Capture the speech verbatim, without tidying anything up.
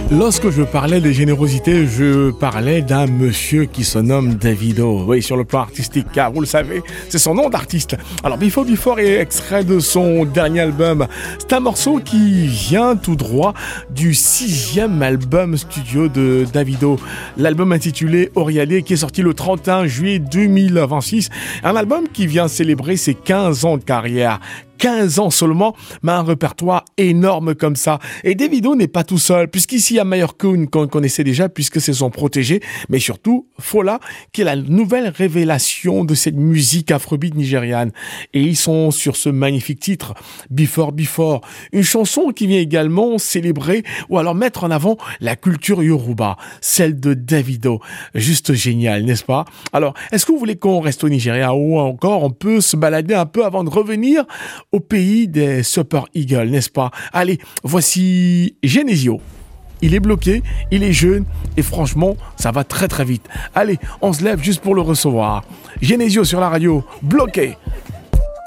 Lorsque je parlais de générosité, je parlais d'un monsieur qui se nomme Davido. Oui, sur le plan artistique, car vous le savez, c'est son nom d'artiste. Alors, Before Before est extrait de son dernier album. C'est un morceau qui vient tout droit du sixième album studio de Davido. L'album intitulé Oriale, qui est sorti le trente et un juillet deux mille vingt-six. Un album qui vient célébrer ses quinze ans de carrière. quinze ans seulement, mais un répertoire énorme comme ça. Et Davido n'est pas tout seul, puisqu'ici il y a Mayorkun qu'on connaissait déjà, puisque c'est son protégé, mais surtout Fola, qui est la nouvelle révélation de cette musique afrobeat nigériane. Et ils sont sur ce magnifique titre, Before Before, une chanson qui vient également célébrer ou alors mettre en avant la culture Yoruba, celle de Davido. Juste génial, n'est-ce pas? Alors, est-ce que vous voulez qu'on reste au Nigeria ou encore on peut se balader un peu avant de revenir au pays des Super Eagles, n'est-ce pas? Allez, voici Genesio. Il est bloqué, il est jeune et franchement, ça va très très vite. Allez, on se lève juste pour le recevoir. Genesio sur la radio, bloqué.